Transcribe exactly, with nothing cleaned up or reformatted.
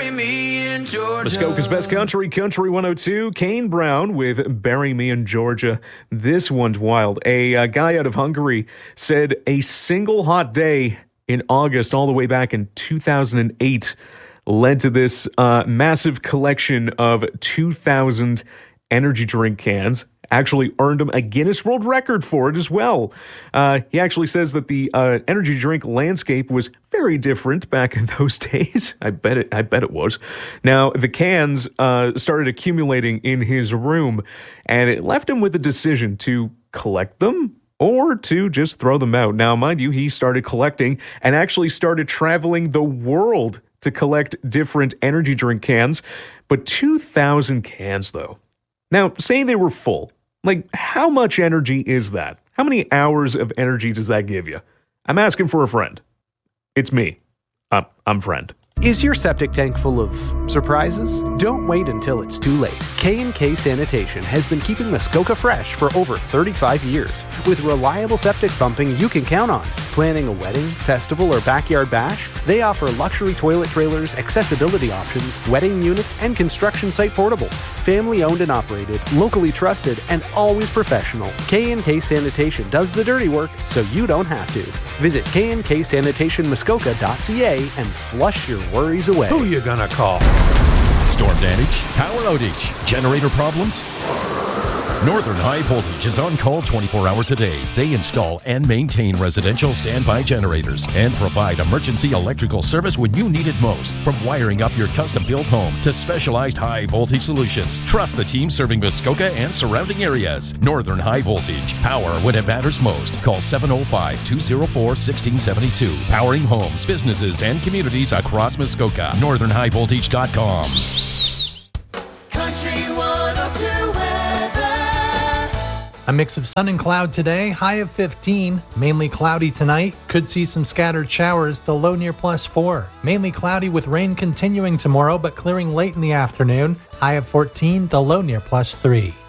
Bury Me in Georgia. Muskoka's Best Country, Country one oh two. Kane Brown with Bury Me in Georgia. This one's wild. A uh, guy out of Hungary said a single hot day in August all the way back in two thousand eight led to this uh, massive collection of two thousand energy drink cans. Actually earned him a Guinness World Record for it as well. Uh, he actually says that the uh, energy drink landscape was very different back in those days. I bet it. I bet it was. Now the cans uh, started accumulating in his room, and it left him with a decision to collect them or to just throw them out. Now, mind you, he started collecting and actually started traveling the world to collect different energy drink cans. But two thousand cans, though. Now, say they were full. Like, how much energy is that? How many hours of energy does that give you? I'm asking for a friend. It's me. Uh, I'm friend. Is your septic tank full of surprises? Don't wait until it's too late. K and K Sanitation has been keeping Muskoka fresh for over thirty-five years. With reliable septic pumping you can count on. Planning a wedding, festival, or backyard bash? They offer luxury toilet trailers, accessibility options, wedding units, and construction site portables. Family owned and operated, locally trusted, and always professional. K and K Sanitation does the dirty work so you don't have to. Visit k and k sanitation muskoka dot c a and flush your worries away. Who you gonna call? Storm damage, power outage, generator problems? Northern High Voltage is on call twenty-four hours a day. They install and maintain residential standby generators and provide emergency electrical service when you need it most. From wiring up your custom-built home to specialized high-voltage solutions, trust the team serving Muskoka and surrounding areas. Northern High Voltage. Power when it matters most. Call seven oh five, two oh four, one six seven two. Powering homes, businesses, and communities across Muskoka. northern high voltage dot com. Country one oh two weather. A mix of sun and cloud today, high of fifteen. Mainly cloudy tonight. Could see some scattered showers, the low near plus four. Mainly cloudy with rain continuing tomorrow, but clearing late in the afternoon. High of fourteen, the low near plus three.